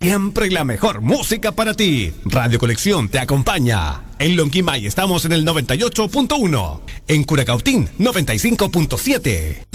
Siempre la mejor música para ti. Radio Colección te acompaña. En Lonquimay estamos en el 98.1. En Curacautín, 95.7.